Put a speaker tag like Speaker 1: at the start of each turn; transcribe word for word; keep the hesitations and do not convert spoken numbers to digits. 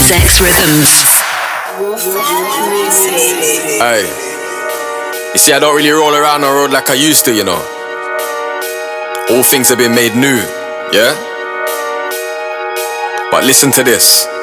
Speaker 1: Sex Rhythms.
Speaker 2: Hey, you see, I don't really roll around the road like I used to, you know. All things have been made new, yeah? But listen to this.